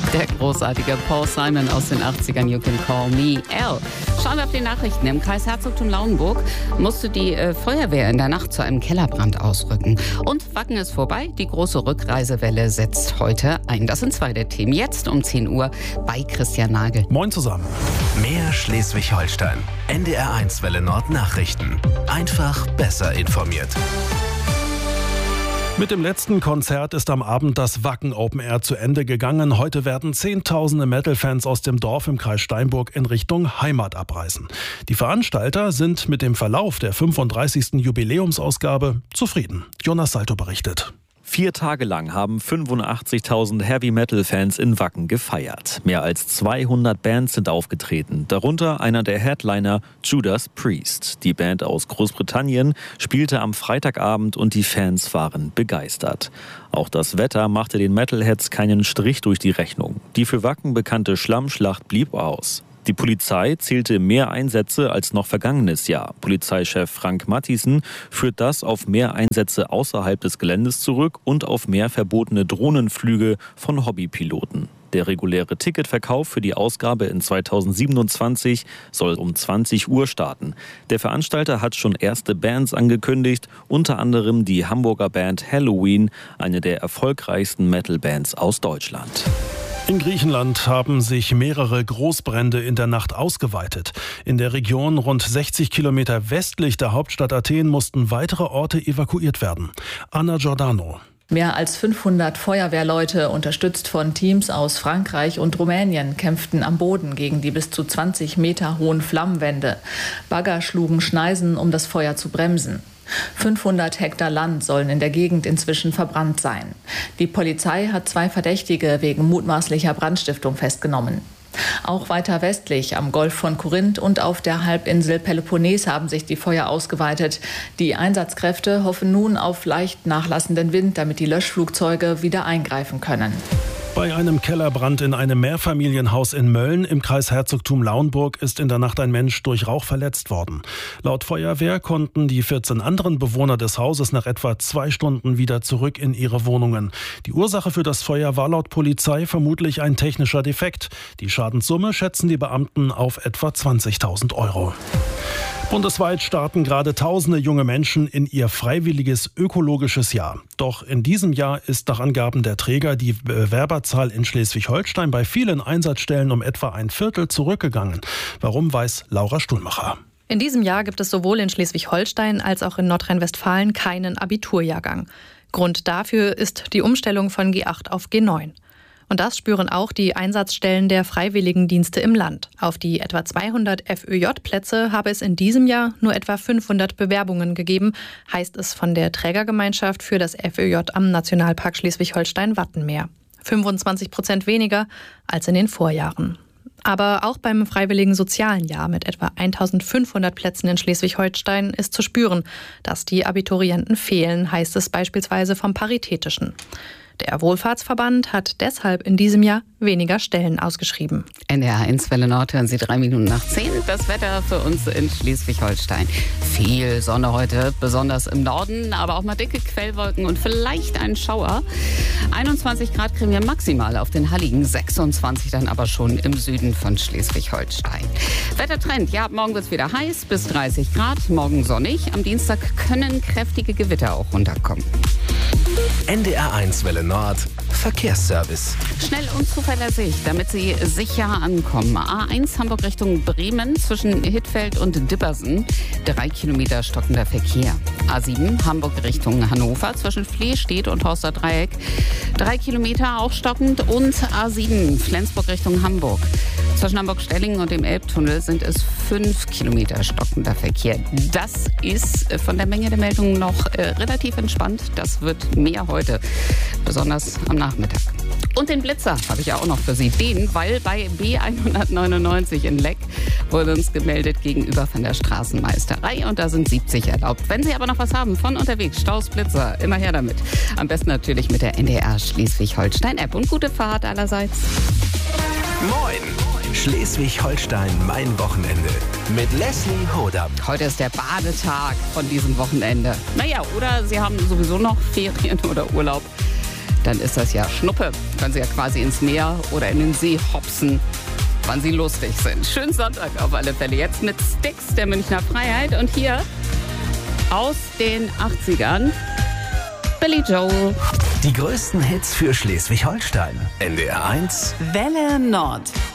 Der großartige Paul Simon aus den 80ern, You Can Call Me Al. Schauen wir auf die Nachrichten. Im Kreis Herzogtum Lauenburg musste die Feuerwehr in der Nacht zu einem Kellerbrand ausrücken. Und Wacken ist vorbei. Die große Rückreisewelle setzt heute ein. Das sind zwei der Themen. Jetzt um 10 Uhr bei Christian Nagel. Moin zusammen. Mehr Schleswig-Holstein. NDR1 Welle Nord Nachrichten. Einfach besser informiert. Mit dem letzten Konzert ist am Abend das Wacken Open Air zu Ende gegangen. Heute werden Zehntausende Metal-Fans aus dem Dorf im Kreis Steinburg in Richtung Heimat abreisen. Die Veranstalter sind mit dem Verlauf der 35. Jubiläumsausgabe zufrieden. Jonas Salto berichtet. 4 Tage lang haben 85.000 Heavy-Metal-Fans in Wacken gefeiert. Mehr als 200 Bands sind aufgetreten, darunter einer der Headliner, Judas Priest. Die Band aus Großbritannien spielte am Freitagabend und die Fans waren begeistert. Auch das Wetter machte den Metalheads keinen Strich durch die Rechnung. Die für Wacken bekannte Schlammschlacht blieb aus. Die Polizei zählte mehr Einsätze als noch vergangenes Jahr. Polizeichef Frank Mathiesen führt das auf mehr Einsätze außerhalb des Geländes zurück und auf mehr verbotene Drohnenflüge von Hobbypiloten. Der reguläre Ticketverkauf für die Ausgabe in 2027 soll um 20 Uhr starten. Der Veranstalter hat schon erste Bands angekündigt, unter anderem die Hamburger Band Halloween, eine der erfolgreichsten Metal-Bands aus Deutschland. In Griechenland haben sich mehrere Großbrände in der Nacht ausgeweitet. In der Region rund 60 Kilometer westlich der Hauptstadt Athen mussten weitere Orte evakuiert werden. Anna Giordano. Mehr als 500 Feuerwehrleute, unterstützt von Teams aus Frankreich und Rumänien, kämpften am Boden gegen die bis zu 20 Meter hohen Flammenwände. Bagger schlugen Schneisen, um das Feuer zu bremsen. 500 Hektar Land sollen in der Gegend inzwischen verbrannt sein. Die Polizei hat 2 Verdächtige wegen mutmaßlicher Brandstiftung festgenommen. Auch weiter westlich am Golf von Korinth und auf der Halbinsel Peloponnes haben sich die Feuer ausgeweitet. Die Einsatzkräfte hoffen nun auf leicht nachlassenden Wind, damit die Löschflugzeuge wieder eingreifen können. Bei einem Kellerbrand in einem Mehrfamilienhaus in Mölln im Kreis Herzogtum Lauenburg ist in der Nacht ein Mensch durch Rauch verletzt worden. Laut Feuerwehr konnten die 14 anderen Bewohner des Hauses nach etwa 2 Stunden wieder zurück in ihre Wohnungen. Die Ursache für das Feuer war laut Polizei vermutlich ein technischer Defekt. Die Schadenssumme schätzen die Beamten auf etwa 20.000 Euro. Bundesweit starten gerade tausende junge Menschen in ihr freiwilliges ökologisches Jahr. Doch in diesem Jahr ist nach Angaben der Träger die Bewerberzahl in Schleswig-Holstein bei vielen Einsatzstellen um etwa ein Viertel zurückgegangen. Warum, weiß Laura Stuhlmacher. In diesem Jahr gibt es sowohl in Schleswig-Holstein als auch in Nordrhein-Westfalen keinen Abiturjahrgang. Grund dafür ist die Umstellung von G8 auf G9. Und das spüren auch die Einsatzstellen der Freiwilligendienste im Land. Auf die etwa 200 FÖJ-Plätze habe es in diesem Jahr nur etwa 500 Bewerbungen gegeben, heißt es von der Trägergemeinschaft für das FÖJ am Nationalpark Schleswig-Holstein-Wattenmeer. 25% weniger als in den Vorjahren. Aber auch beim Freiwilligen Sozialen Jahr mit etwa 1500 Plätzen in Schleswig-Holstein ist zu spüren, dass die Abiturienten fehlen, heißt es beispielsweise vom Paritätischen. Der Wohlfahrtsverband hat deshalb in diesem Jahr weniger Stellen ausgeschrieben. NDR1 Welle Nord hören Sie 3 Minuten nach 10. Das Wetter für uns in Schleswig-Holstein. Viel Sonne heute, besonders im Norden, aber auch mal dicke Quellwolken und vielleicht ein Schauer. 21 Grad kriegen wir maximal auf den Halligen, 26 dann aber schon im Süden von Schleswig-Holstein. Wettertrend, ja, morgen wird es wieder heiß, bis 30 Grad, morgen sonnig. Am Dienstag können kräftige Gewitter auch runterkommen. NDR1 Welle Nord Verkehrsservice. Schnell und zuverlässig, damit Sie sicher ankommen. A1 Hamburg Richtung Bremen zwischen Hittfeld und Dippersen. 3 Kilometer stockender Verkehr. A7 Hamburg Richtung Hannover zwischen Flehstedt und Horster Dreieck. 3 Kilometer auch stockend. Und A7 Flensburg Richtung Hamburg. Zwischen Hamburg-Stellingen und dem Elbtunnel sind es 5 Kilometer stockender Verkehr. Das ist von der Menge der Meldungen noch relativ entspannt. Das wird mehr heute, besonders am Nachmittag. Und den Blitzer habe ich auch noch für Sie. Den, weil bei B199 in Leck wurde uns gemeldet gegenüber von der Straßenmeisterei und da sind 70 erlaubt. Wenn Sie aber noch was haben von unterwegs, Staus, Blitzer, immer her damit. Am besten natürlich mit der NDR Schleswig-Holstein-App und gute Fahrt allerseits. Moin! Schleswig-Holstein, mein Wochenende. Mit Leslie Hodam. Heute ist der Badetag von diesem Wochenende. Naja, oder Sie haben sowieso noch Ferien oder Urlaub. dann ist das ja Schnuppe. Können Sie ja quasi ins Meer oder in den See hopsen, wann Sie lustig sind. Schönen Sonntag auf alle Fälle. Jetzt mit Styx der Münchner Freiheit und hier aus den 80ern Billy Joel. Die größten Hits für Schleswig-Holstein. NDR 1 Welle Nord.